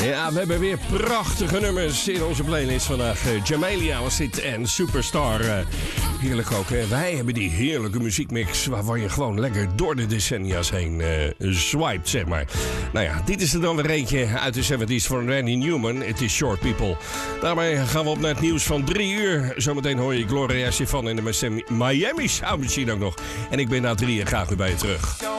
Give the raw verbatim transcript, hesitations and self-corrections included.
Ja, we hebben weer prachtige nummers in onze playlist vandaag. Uh, Jamelia was dit en Superstar. Uh, heerlijk ook, hè? Wij hebben die heerlijke muziekmix waarvan je gewoon lekker door de decennia's heen uh, swipet, zeg maar. Nou ja, dit is er dan weer eentje uit de zeventig's van Randy Newman. Het is Short People. Daarmee gaan we op naar het nieuws van drie uur. Zometeen hoor je Gloria Estefan in de Miami Sound Machine ook nog. En ik ben na drie uur graag weer bij je terug.